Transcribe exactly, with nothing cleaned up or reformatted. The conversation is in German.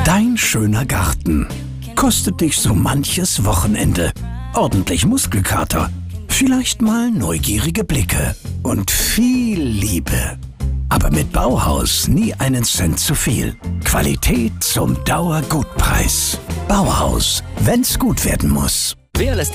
Dein schöner Garten kostet dich so manches Wochenende. Ordentlich Muskelkater, vielleicht mal neugierige Blicke und viel Liebe. Aber mit Bauhaus nie einen Cent zu viel. Qualität zum Dauergutpreis. Bauhaus, wenn's gut werden muss. Wer lässt